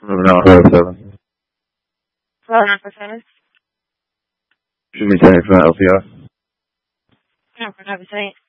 No, 7. Hello, 947. Should be 10 from LCR. No, for 9%.